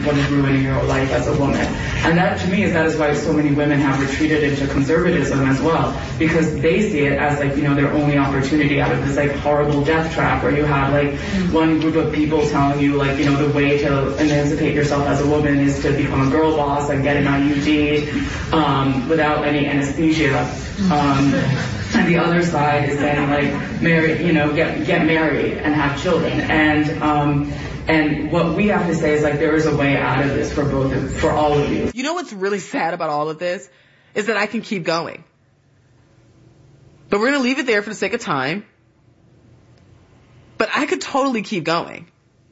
what is ruining your life as a woman. And that, to me, that is why so many women have retreated into conservatism as well, because they see it as like, their only opportunity out of this like horrible death trap where you have like one group of people telling you like, the way to emancipate yourself as a woman is to become a girl boss and get an IUD without any anesthesia. And the other side is saying like, marry, get married and have children. And what we have to say is like there is a way out of this for all of you. You know what's really sad about all of this is that I can keep going. But we're going to leave it there for the sake of time. But I could totally keep going.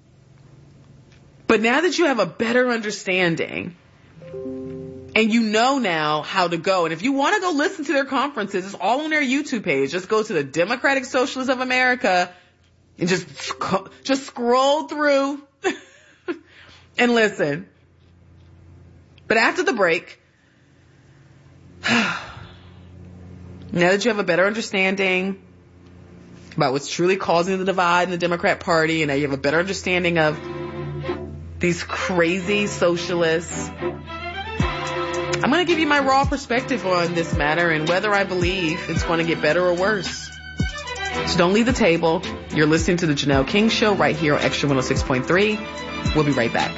But now that you have a better understanding and you know now how to go, and if you want to go listen to their conferences, it's all on their YouTube page. Just go to the Democratic Socialists of America and just scroll through and listen. But after the break, now that you have a better understanding about what's truly causing the divide in the Democrat Party, and now you have a better understanding of these crazy socialists, I'm going to give you my raw perspective on this matter and whether I believe it's going to get better or worse. So don't leave the table. You're listening to the Janelle King Show right here on Extra 106.3. We'll be right back.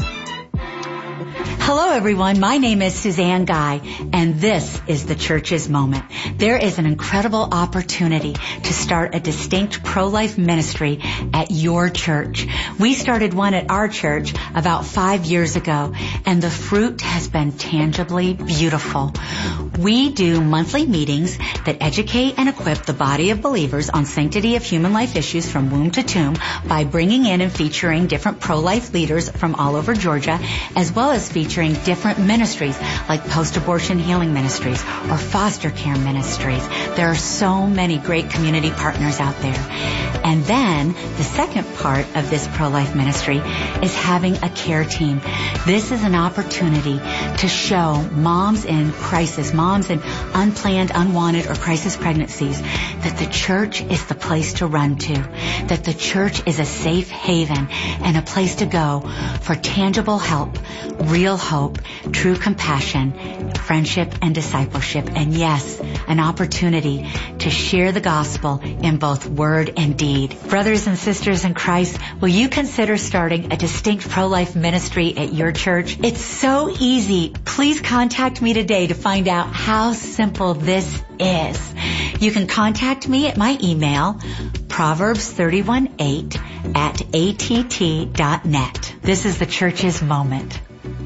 Hello, everyone. My name is Suzanne Guy, and this is the Church's Moment. There is an incredible opportunity to start a distinct pro-life ministry at your church. We started one at our church about 5 years ago, and the fruit has been tangibly beautiful. We do monthly meetings that educate and equip the body of believers on sanctity of human life issues from womb to tomb by bringing in and featuring different pro-life leaders from all over Georgia, as well as featuring different ministries like post-abortion healing ministries or foster care ministries. There are so many great community partners out there. And then the second part of this pro-life ministry is having a care team. This is an opportunity to show moms in crisis, moms in unplanned, unwanted, or crisis pregnancies that the church is the place to run to, that the church is a safe haven and a place to go for tangible help, real hope, true compassion, friendship, and discipleship. And yes, an opportunity to share the gospel in both word and deed. Brothers and sisters in Christ, will you consider starting a distinct pro-life ministry at your church? It's so easy. Please contact me today to find out how simple this is. You can contact me at my email, proverbs31:8@att.net. This is the Church's Moment.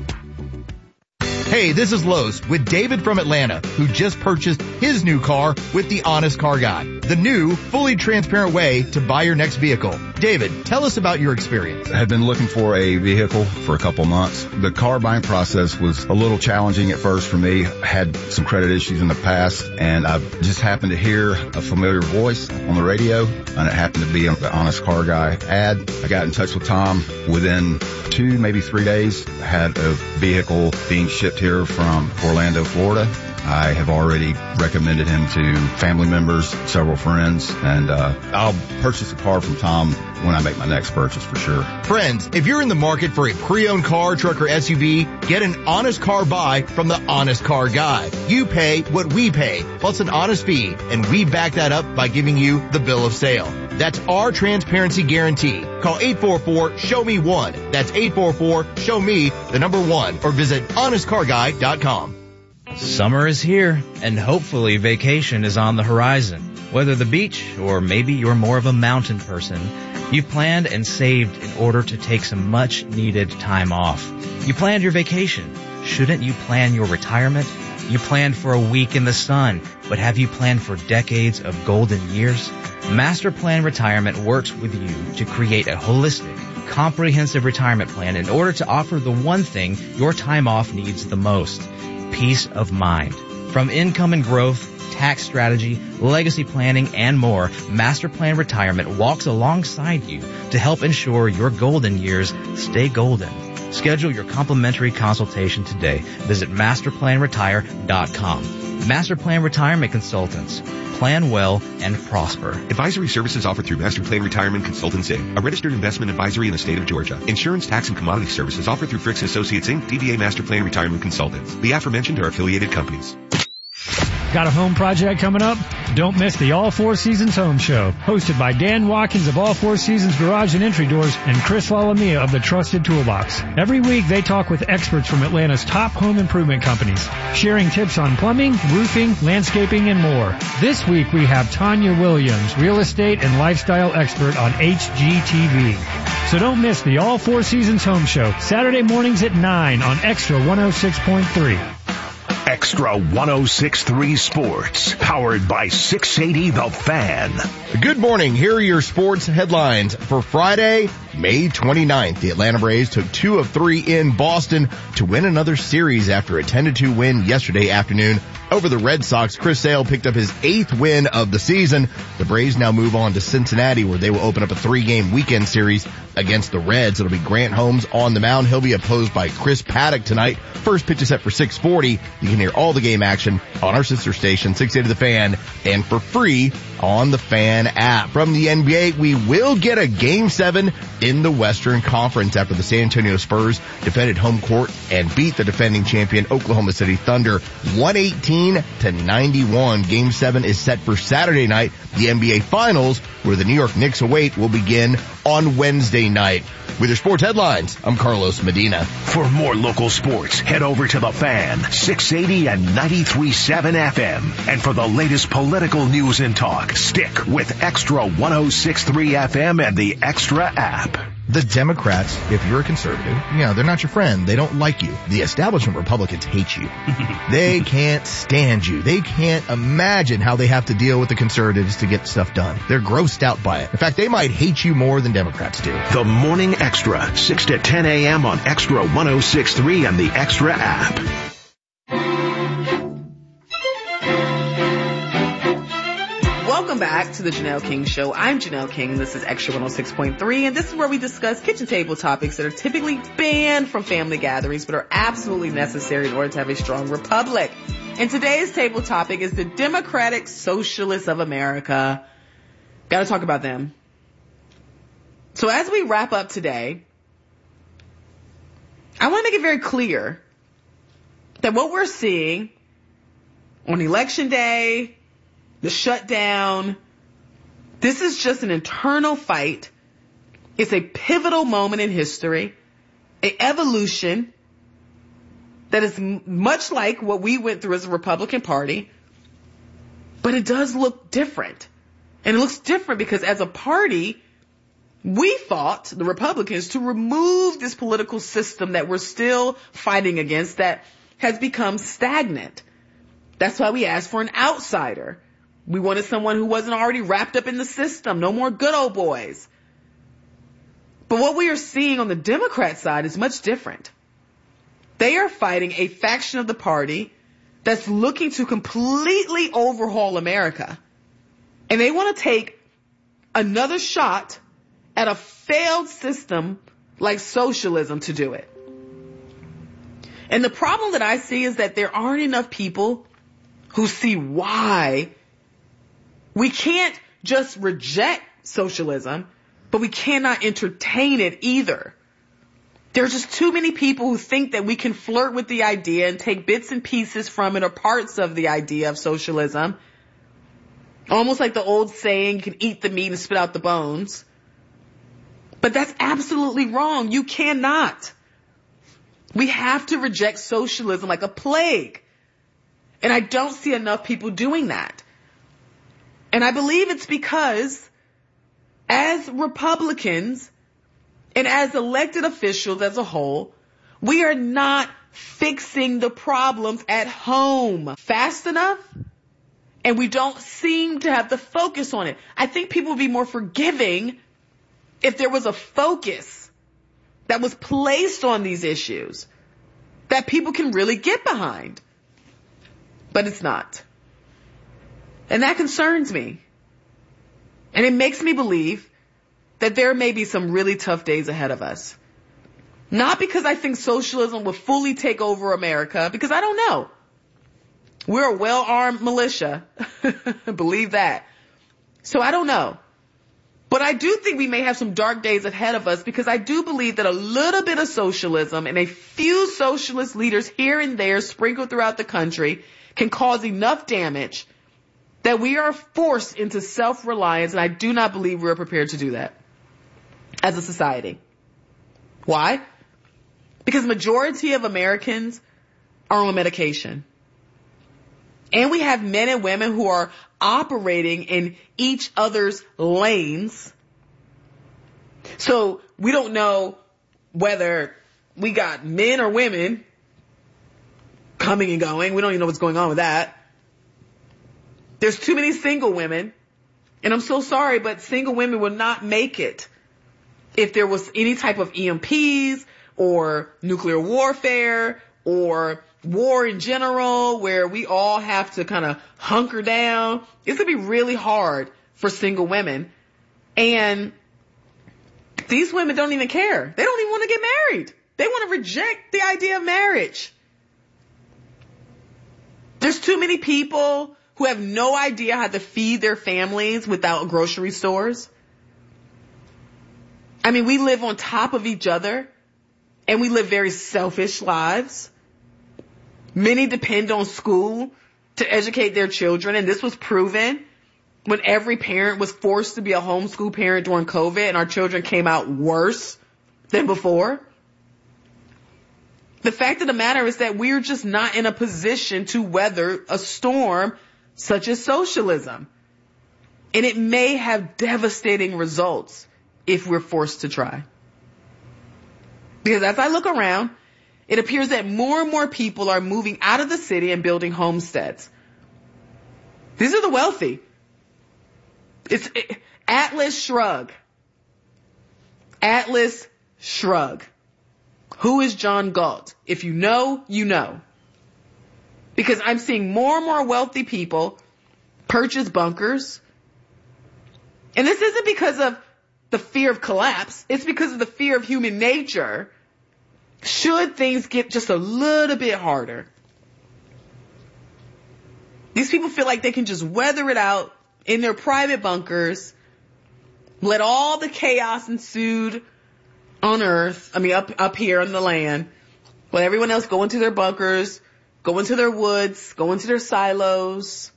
Hey, this is Los with David from Atlanta, who just purchased his new car with the Honest Car Guy, the new, fully transparent way to buy your next vehicle. David, tell us about your experience. I had been looking for a vehicle for a couple months. The car buying process was a little challenging at first for me. I had some credit issues in the past, and I just happened to hear a familiar voice on the radio, and it happened to be the Honest Car Guy ad. I got in touch with Tom. Within 2, maybe 3 days, I had a vehicle being shipped here from Orlando, Florida. I have already recommended him to family members, several friends, and I'll purchase a car from Tom when I make my next purchase for sure. Friends, if you're in the market for a pre-owned car, truck, or SUV, get an honest car buy from the Honest Car Guy. You pay what we pay, plus an honest fee, and we back that up by giving you the bill of sale. That's our transparency guarantee. Call 844-SHOW-ME-1. That's 844-SHOW-ME, the number 1, or visit honestcarguy.com. Summer is here, and hopefully vacation is on the horizon. Whether the beach or maybe you're more of a mountain person, you've planned and saved in order to take some much-needed time off. You planned your vacation. Shouldn't you plan your retirement? You planned for a week in the sun, but have you planned for decades of golden years? Master Plan Retirement works with you to create a holistic, comprehensive retirement plan in order to offer the one thing your time off needs the most: peace of mind. From income and growth, tax strategy, legacy planning, and more, Master Plan Retirement walks alongside you to help ensure your golden years stay golden. Schedule your complimentary consultation today. Visit masterplanretire.com. Master Plan Retirement Consultants. Plan well and prosper. Advisory services offered through Master Plan Retirement Consultants Inc., a registered investment advisory in the state of Georgia. Insurance, tax, and commodity services offered through Fricks Associates Inc., DBA Master Plan Retirement Consultants. The aforementioned are affiliated companies. Got a home project coming up? Don't miss the All Four Seasons Home Show, hosted by Dan Watkins of All Four Seasons Garage and Entry Doors and Chris Lalamia of the Trusted Toolbox. Every week they talk with experts from Atlanta's top home improvement companies, sharing tips on plumbing, roofing, landscaping, and more. This week we have Tanya Williams, real estate and lifestyle expert on HGTV. So don't miss the All Four Seasons Home Show, Saturday mornings at 9 on Extra 106.3. Extra 106.3 Sports, powered by 680 The Fan. Good morning. Here are your sports headlines for Friday, May 29th. The Atlanta Braves took 2 of 3 in Boston to win another series after a 10-2 win yesterday afternoon over the Red Sox. Chris Sale picked up his 8th win of the season. The Braves now move on to Cincinnati, where they will open up a 3-game weekend series against the Reds. It'll be Grant Holmes on the mound. He'll be opposed by Chris Paddock tonight. First pitch is set for 6:40. You can hear all the game action on our sister station, 680 The Fan, and for free on the Fan app. From the NBA, we will get a Game 7 in the Western Conference after the San Antonio Spurs defended home court and beat the defending champion Oklahoma City Thunder 118-91. Game 7 is set for Saturday night. The NBA Finals, where the New York Knicks await, will begin on Wednesday night. With your sports headlines, I'm Carlos Medina. For more local sports, head over to The Fan, 680 and 93.7 FM. And for the latest political news and talk, stick with Extra 106.3 FM and the Extra app. The Democrats, if you're a conservative, they're not your friend. They don't like you. The establishment Republicans hate you. They can't stand you. They can't imagine how they have to deal with the conservatives to get stuff done. They're grossed out by it. In fact, they might hate you more than Democrats do. The Morning Extra, 6 to 10 a.m. on Extra 106.3 and the Extra app. Welcome back to the Janelle King Show. I'm Janelle King. This is Extra 106.3, and this is where we discuss kitchen table topics that are typically banned from family gatherings, but are absolutely necessary in order to have a strong republic. And today's table topic is the Democratic Socialists of America. Got to talk about them. So as we wrap up today, I want to make it very clear that what we're seeing on Election Day, the shutdown, this is just an internal fight. It's a pivotal moment in history, an evolution that is much like what we went through as a Republican Party, but it does look different. And it looks different because as a party, we fought, the Republicans, to remove this political system that we're still fighting against that has become stagnant. That's why we asked for an outsider. We wanted someone who wasn't already wrapped up in the system. No more good old boys. But what we are seeing on the Democrat side is much different. They are fighting a faction of the party that's looking to completely overhaul America. And they want to take another shot at a failed system like socialism to do it. And the problem that I see is that there aren't enough people who see why we can't just reject socialism, but we cannot entertain it either. There are just too many people who think that we can flirt with the idea and take bits and pieces from it or parts of the idea of socialism. Almost like the old saying, you can eat the meat and spit out the bones. But that's absolutely wrong. You cannot. We have to reject socialism like a plague. And I don't see enough people doing that. And I believe it's because as Republicans and as elected officials as a whole, we are not fixing the problems at home fast enough, and we don't seem to have the focus on it. I think people would be more forgiving if there was a focus that was placed on these issues that people can really get behind. But it's not. And that concerns me. And it makes me believe that there may be some really tough days ahead of us. Not because I think socialism will fully take over America, because I don't know. We're a well-armed militia. Believe that. So I don't know. But I do think we may have some dark days ahead of us, because I do believe that a little bit of socialism and a few socialist leaders here and there sprinkled throughout the country can cause enough damage that we are forced into self-reliance, and I do not believe we're prepared to do that as a society. Why? Because majority of Americans are on medication. And we have men and women who are operating in each other's lanes. So we don't know whether we got men or women coming and going. We don't even know what's going on with that. There's too many single women. And I'm so sorry, but single women will not make it if there was any type of EMPs or nuclear warfare or war in general, where we all have to kind of hunker down. It's going to be really hard for single women. And these women don't even care. They don't even want to get married. They want to reject the idea of marriage. There's too many people who have no idea how to feed their families without grocery stores. I mean, we live on top of each other, and we live very selfish lives. Many depend on school to educate their children, and this was proven when every parent was forced to be a homeschool parent during COVID, and our children came out worse than before. The fact of the matter is that we're just not in a position to weather a storm such as socialism. And it may have devastating results if we're forced to try. Because as I look around, it appears that more and more people are moving out of the city and building homesteads. These are the wealthy. It's Atlas Shrug. Atlas Shrug. Who is John Galt? If you know, you know. Because I'm seeing more and more wealthy people purchase bunkers. And this isn't because of the fear of collapse. It's because of the fear of human nature. Should things get just a little bit harder. These people feel like they can just weather it out in their private bunkers, let all the chaos ensued on earth, up here on the land, let everyone else go into their bunkers, go into their woods, go into their silos.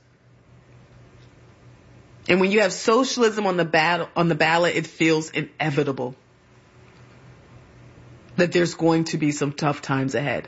And when you have socialism on the ballot, it feels inevitable that there's going to be some tough times ahead.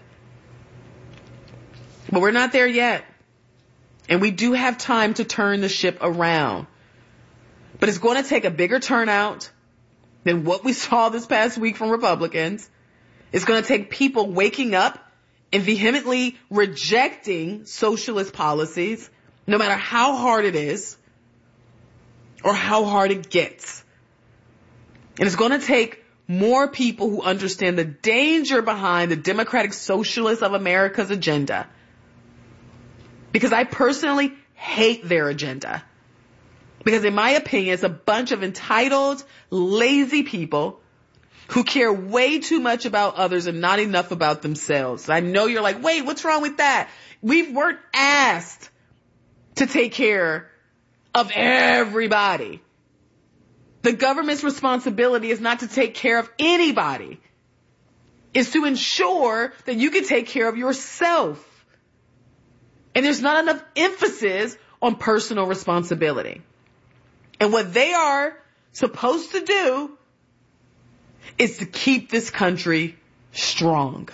But we're not there yet. And we do have time to turn the ship around. But it's going to take a bigger turnout than what we saw this past week from Republicans. It's going to take people waking up and vehemently rejecting socialist policies, no matter how hard it is or how hard it gets. And it's going to take more people who understand the danger behind the Democratic Socialists of America's agenda. Because I personally hate their agenda. Because in my opinion, it's a bunch of entitled, lazy people who care way too much about others and not enough about themselves. I know you're like, wait, what's wrong with that? We weren't asked to take care of everybody. The government's responsibility is not to take care of anybody. It's to ensure that you can take care of yourself. And there's not enough emphasis on personal responsibility. And what they are supposed to do is to keep this country strong.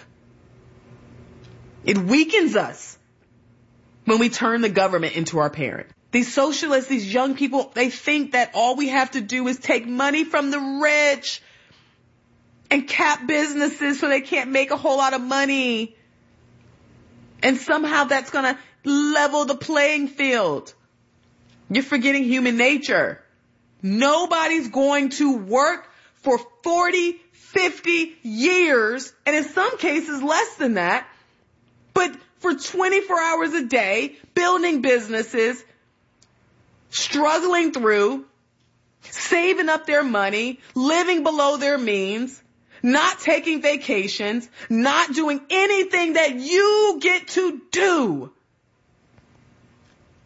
It weakens us when we turn the government into our parent. These socialists, these young people, they think that all we have to do is take money from the rich and cap businesses so they can't make a whole lot of money. And somehow that's going to level the playing field. You're forgetting human nature. Nobody's going to work for 40, 50 years, and in some cases less than that, but for 24 hours a day, building businesses, struggling through, saving up their money, living below their means, not taking vacations, not doing anything that you get to do.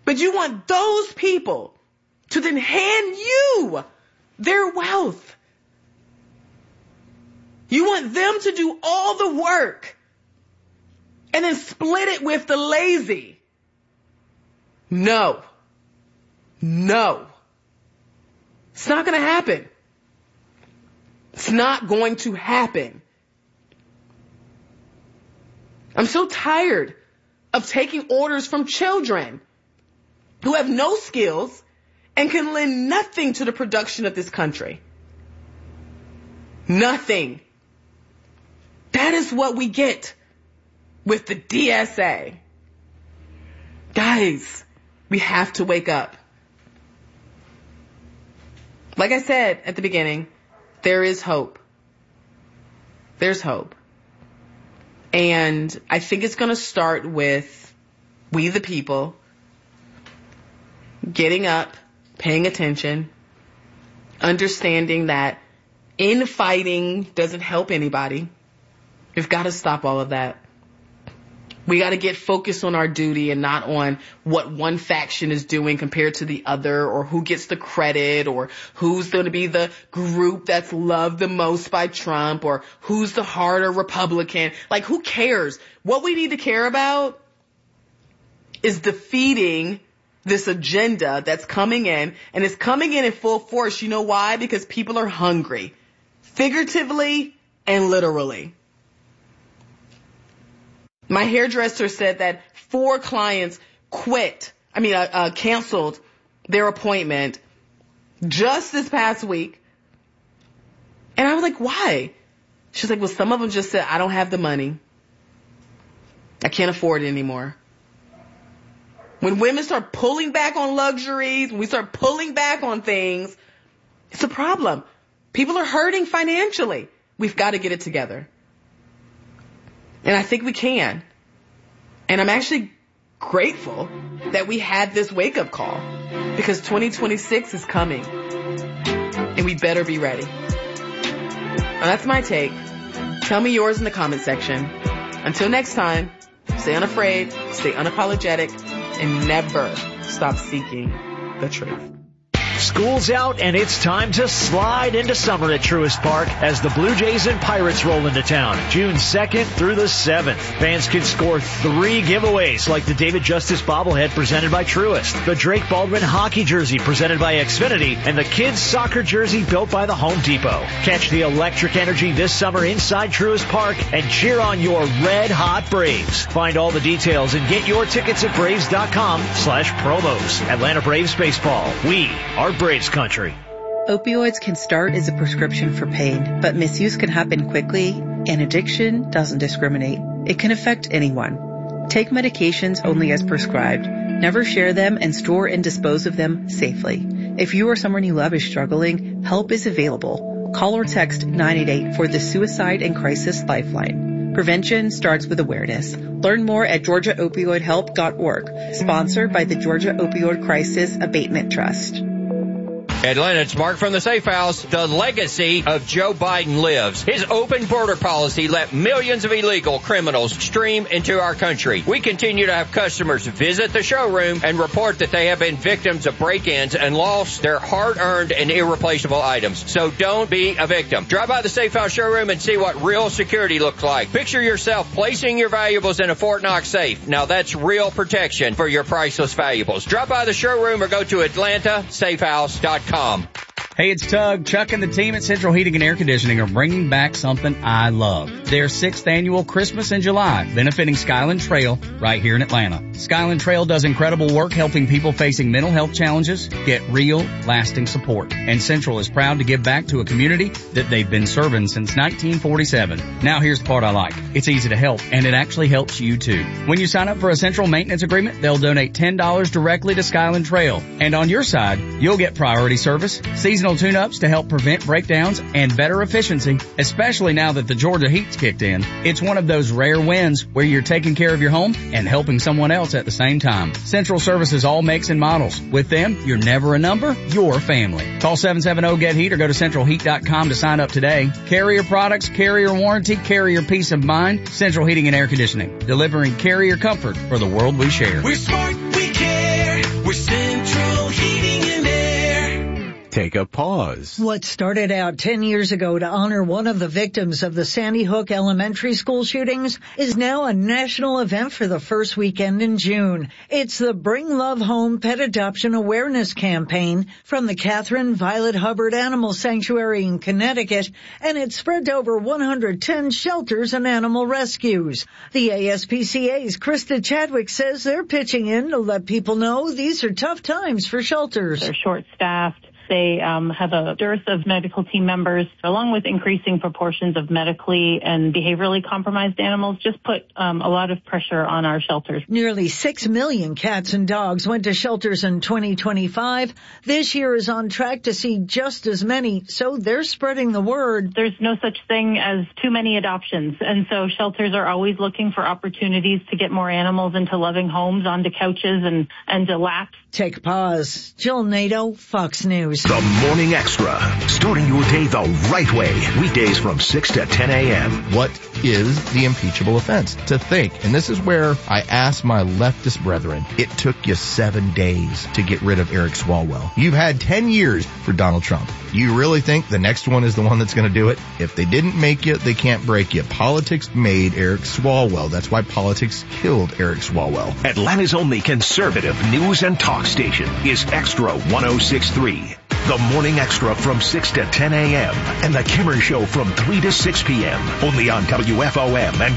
But you want those people to then hand you their wealth. You want them to do all the work and then split it with the lazy. No. It's not going to happen. It's not going to happen. I'm so tired of taking orders from children who have no skills and can lend nothing to the production of this country. Nothing. That is what we get with the DSA. Guys, we have to wake up. Like I said at the beginning, there is hope. There's hope. And I think it's going to start with we the people getting up, paying attention, understanding that infighting doesn't help anybody. We've got to stop all of that. We got to get focused on our duty and not on what one faction is doing compared to the other, or who gets the credit, or who's going to be the group that's loved the most by Trump, or who's the harder Republican. Like, who cares? What we need to care about is defeating this agenda that's coming in, and it's coming in full force. You know why? Because people are hungry, figuratively and literally. My hairdresser said that 4 clients canceled their appointment just this past week. And I was like, why? She's like, well, some of them just said, I don't have the money. I can't afford it anymore. When women start pulling back on luxuries, when we start pulling back on things, it's a problem. People are hurting financially. We've got to get it together. And I think we can. And I'm actually grateful that we had this wake-up call, because 2026 is coming. And we better be ready. Now, that's my take. Tell me yours in the comment section. Until next time, stay unafraid, stay unapologetic, and never stop seeking the truth. School's out, and it's time to slide into summer at Truist Park as the Blue Jays and Pirates roll into town, June 2nd through the 7th. Fans can score 3 giveaways, like the David Justice bobblehead presented by Truist, the Drake Baldwin hockey jersey presented by Xfinity, and the kids' soccer jersey built by the Home Depot. Catch the electric energy this summer inside Truist Park and cheer on your red-hot Braves. Find all the details and get your tickets at Braves.com/promos. Atlanta Braves Baseball. We are Braves country. Opioids can start as a prescription for pain, but misuse can happen quickly, and addiction doesn't discriminate. It can affect anyone. Take medications only as prescribed. Never share them, and store and dispose of them safely. If you or someone you love is struggling, help is available. Call or text 988 for the Suicide and Crisis Lifeline. Prevention starts with awareness. Learn more at GeorgiaOpioidHelp.org. Sponsored by the Georgia Opioid Crisis Abatement Trust. Atlanta, it's Mark from the Safe House. The legacy of Joe Biden lives. His open border policy let millions of illegal criminals stream into our country. We continue to have customers visit the showroom and report that they have been victims of break-ins and lost their hard-earned and irreplaceable items. So don't be a victim. Drive by the Safe House showroom and see what real security looks like. Picture yourself placing your valuables in a Fort Knox safe. Now that's real protection for your priceless valuables. Drop by the showroom or go to AtlantaSafeHouse.com. Hey, it's Tug. Chuck and the team at Central Heating and Air Conditioning are bringing back something I love. Their 6th annual Christmas in July, benefiting Skyland Trail right here in Atlanta. Skyland Trail does incredible work helping people facing mental health challenges get real, lasting support. And Central is proud to give back to a community that they've been serving since 1947. Now here's the part I like. It's easy to help, and it actually helps you too. When you sign up for a Central maintenance agreement, they'll donate $10 directly to Skyland Trail. And on your side, you'll get priority service, seasonal tune-ups to help prevent breakdowns, and better efficiency, especially now that the Georgia heat's kicked in. It's one of those rare wins where you're taking care of your home and helping someone else at the same time. Central services all makes and models. With them, you're never a number, you're family. Call 770-GET-HEAT or go to centralheat.com to sign up today. Carrier products, carrier warranty, carrier peace of mind. Central Heating and Air Conditioning, delivering carrier comfort for the world we share. We're smart, we care. Central Heating and Air. Take a pause. What started out 10 years ago to honor one of the victims of the Sandy Hook elementary school shootings is now a national event for the first weekend in June. It's the Bring Love Home Pet Adoption Awareness Campaign from the Catherine Violet Hubbard Animal Sanctuary in Connecticut, and it's spread to over 110 shelters and animal rescues. The ASPCA's Krista Chadwick says they're pitching in to let people know these are tough times for shelters. They're short-staffed. They have a dearth of medical team members, along with increasing proportions of medically and behaviorally compromised animals, just put a lot of pressure on our shelters. Nearly 6 million cats and dogs went to shelters in 2025. This year is on track to see just as many, so they're spreading the word. There's no such thing as too many adoptions, and so shelters are always looking for opportunities to get more animals into loving homes, onto couches and to laps. Take a pause. Jill Nato, Fox News. The Morning Extra, starting your day the right way. Weekdays from 6 to 10 a.m. What is the impeachable offense? To think, and this is where I ask my leftist brethren, it took you 7 days to get rid of Eric Swalwell. You've had 10 years for Donald Trump. You really think the next one is the one that's going to do it? If they didn't make you, they can't break you. Politics made Eric Swalwell. That's why politics killed Eric Swalwell. Atlanta's only conservative news and talk station is Extra 106.3. The Morning Extra from 6 to 10 a.m. and The Kimmer Show from 3 to 6 p.m. Only on WFOM and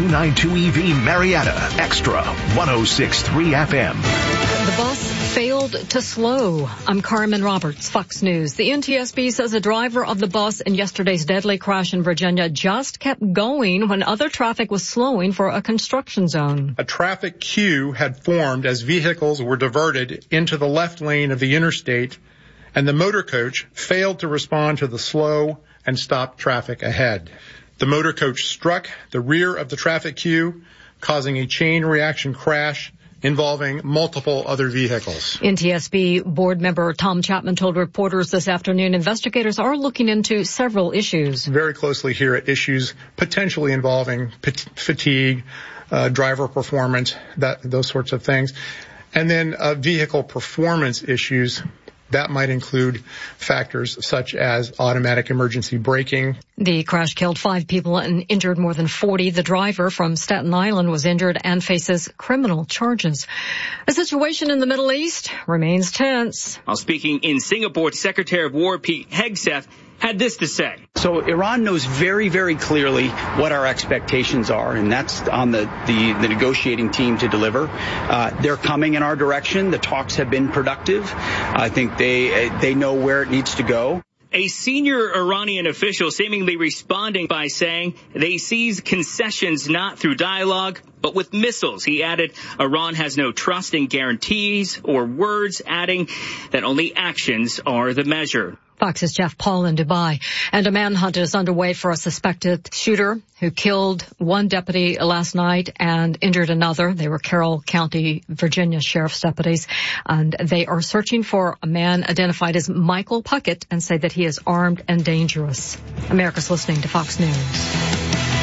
W292EV Marietta. Extra 106.3 FM. The bus failed to slow. I'm Carmen Roberts, Fox News. The NTSB says a driver of the bus in yesterday's deadly crash in Virginia just kept going when other traffic was slowing for a construction zone. A traffic queue had formed as vehicles were diverted into the left lane of the interstate, and the motor coach failed to respond to the slow and stop traffic ahead. The motor coach struck the rear of the traffic queue, causing a chain reaction crash involving multiple other vehicles. NTSB board member Tom Chapman told reporters this afternoon investigators are looking into several issues. Very closely here at issues potentially involving fatigue, driver performance, those sorts of things. And then vehicle performance issues. That might include factors such as automatic emergency braking. The crash killed 5 people and injured more than 40. The driver from Staten Island was injured and faces criminal charges. The situation in the Middle East remains tense. While speaking in Singapore, Secretary of War Pete Hegseth had this to say. So Iran knows very, very clearly what our expectations are, and that's on the negotiating team to deliver. They're coming in our direction. The talks have been productive. I think they know where it needs to go. A senior Iranian official seemingly responding by saying they seize concessions not through dialogue, but with missiles. He added Iran has no trust in guarantees or words, adding that only actions are the measure. Fox's Jeff Paul in Dubai. And a manhunt is underway for a suspected shooter who killed one deputy last night and injured another. They were Carroll County, Virginia Sheriff's deputies. And they are searching for a man identified as Michael Puckett and say that he is armed and dangerous. America's listening to Fox News.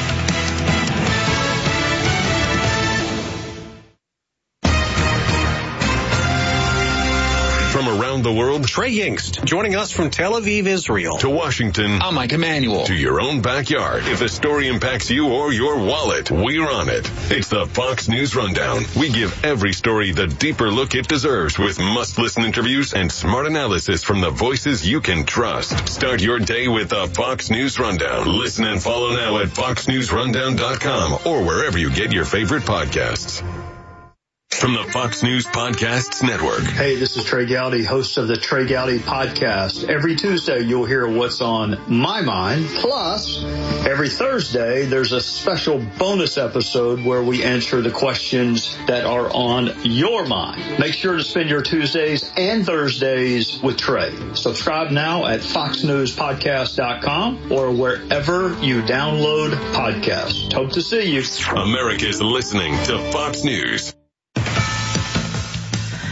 From around the world, Trey Yingst, joining us from Tel Aviv, Israel. To Washington, I'm Mike Emanuel. To your own backyard. If a story impacts you or your wallet, we're on it. It's the Fox News Rundown. We give every story the deeper look it deserves with must-listen interviews and smart analysis from the voices you can trust. Start your day with the Fox News Rundown. Listen and follow now at foxnewsrundown.com or wherever you get your favorite podcasts. From the Fox News Podcasts Network. Hey, this is Trey Gowdy, host of the Trey Gowdy Podcast. Every Tuesday, you'll hear what's on my mind. Plus, every Thursday, there's a special bonus episode where we answer the questions that are on your mind. Make sure to spend your Tuesdays and Thursdays with Trey. Subscribe now at foxnewspodcast.com or wherever you download podcasts. Hope to see you. America's listening to Fox News.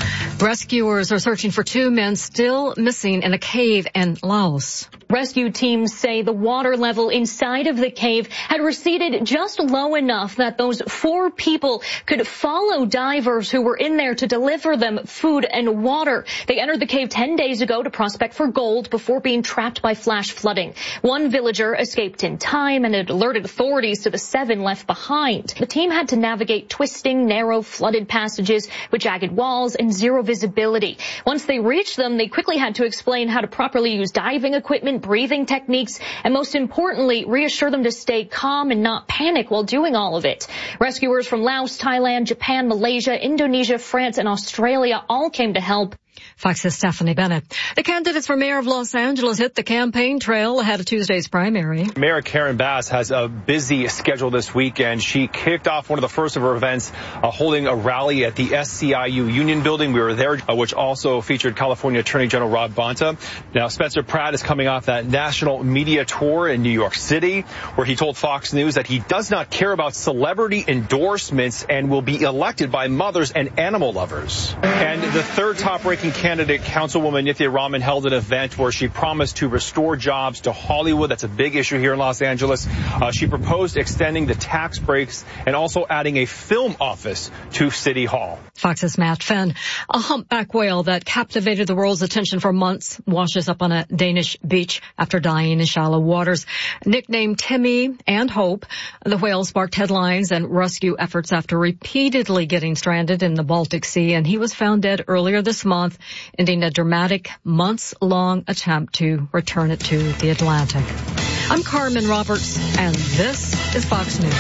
Rescuers are searching for 2 men still missing in a cave in Laos. Rescue teams say the water level inside of the cave had receded just low enough that those 4 people could follow divers who were in there to deliver them food and water. They entered the cave 10 days ago to prospect for gold before being trapped by flash flooding. 1 villager escaped in time and had alerted authorities to the 7 left behind. The team had to navigate twisting, narrow, flooded passages with jagged walls and zero visibility. Once they reached them, they quickly had to explain how to properly use diving equipment, breathing techniques, and most importantly, reassure them to stay calm and not panic while doing all of it. Rescuers from Laos, Thailand, Japan, Malaysia, Indonesia, France, and Australia all came to help. Fox's Stephanie Bennett. The candidates for mayor of Los Angeles hit the campaign trail ahead of Tuesday's primary. Mayor Karen Bass has a busy schedule this weekend. She kicked off one of the first of her events, holding a rally at the SCIU Union Building. We were there, which also featured California Attorney General Rob Bonta. Now, Spencer Pratt is coming off that national media tour in New York City, where he told Fox News that he does not care about celebrity endorsements and will be elected by mothers and animal lovers. And the third top-ranking candidate, Councilwoman Nithya Raman, held an event where she promised to restore jobs to Hollywood. That's a big issue here in Los Angeles. She proposed extending the tax breaks and also adding a film office to City Hall. Fox's Matt Finn. A humpback whale that captivated the world's attention for months washes up on a Danish beach after dying in shallow waters. Nicknamed Timmy and Hope, the whale sparked headlines and rescue efforts after repeatedly getting stranded in the Baltic Sea, and he was found dead earlier this month, ending a dramatic months-long attempt to return it to the Atlantic. I'm Carmen Roberts, and this is Fox News.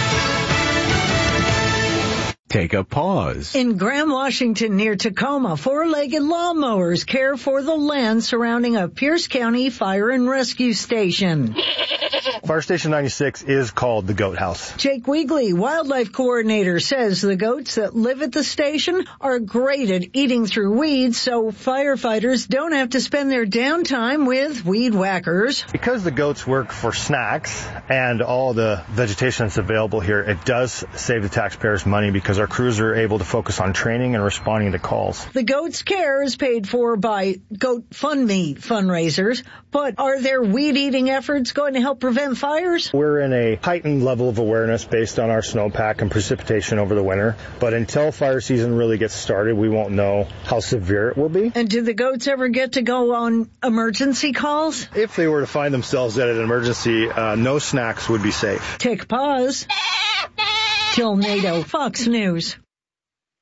Take a pause. In Graham, Washington, near Tacoma, 4-legged lawnmowers care for the land surrounding a Pierce County fire and rescue station. Fire Station 96 is called the Goat House. Jake Weegley, wildlife coordinator, says the goats that live at the station are great at eating through weeds, so firefighters don't have to spend their downtime with weed whackers. Because the goats work for snacks and all the vegetation that's available here, it does save the taxpayers money because our crews are able to focus on training and responding to calls. The goats' care is paid for by GoatFundMe fundraisers, but are their weed-eating efforts going to help prevent fires? We're in a heightened level of awareness based on our snowpack and precipitation over the winter, but until fire season really gets started, we won't know how severe it will be. And do the goats ever get to go on emergency calls? If they were to find themselves at an emergency, no snacks would be safe. Take a pause. Till NATO, Fox News.